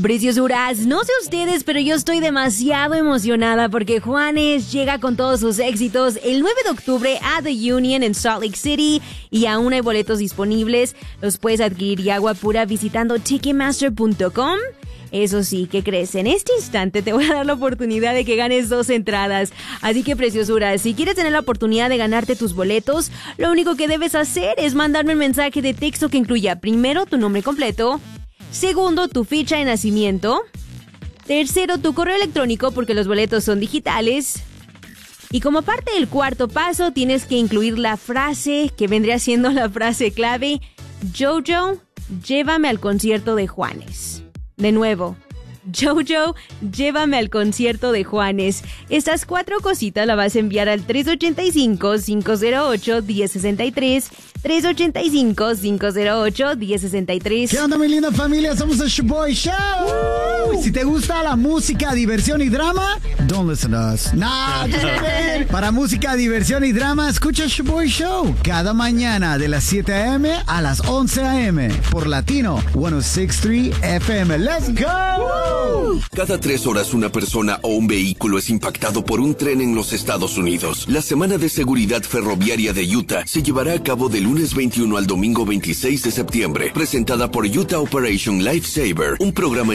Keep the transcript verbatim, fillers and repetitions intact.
Preciosuras, no sé ustedes, pero yo estoy demasiado emocionada porque Juanes llega con todos sus éxitos el nueve de octubre a The Union en Salt Lake City y aún hay boletos disponibles. Los puedes adquirir y agua pura visitando ticketmaster punto com. Eso sí, ¿qué crees? En este instante te voy a dar la oportunidad de que ganes dos entradas. Así que, preciosura, si quieres tener la oportunidad de ganarte tus boletos, lo único que debes hacer es mandarme un mensaje de texto que incluya primero tu nombre completo, segundo tu ficha de nacimiento, tercero tu correo electrónico porque los boletos son digitales. Y como parte del cuarto paso tienes que incluir la frase que vendría siendo la frase clave: Jojo, llévame al concierto de Juanes. De nuevo, Jojo, llévame al concierto de Juanes. Estas cuatro cositas la vas a enviar al tres ocho cinco, cinco cero ocho, uno cero seis tres, tres ocho cinco, cinco cero ocho, uno cero seis tres. ¿Qué onda, mi linda familia? Somos el Shoboy Show. Uh, si te gusta la música, diversión y drama, don't listen to us. No, para música, diversión y drama, escucha el Shoboy Show cada mañana de las siete a.m. a las once a.m. por Latino ciento seis punto tres F M. ¡Let's go! Cada tres horas una persona o un vehículo es impactado por un tren en los Estados Unidos. La Semana de Seguridad Ferroviaria de Utah se llevará a cabo del lunes veintiuno al domingo veintiséis de septiembre, presentada por Utah Operation Lifesaver, un programa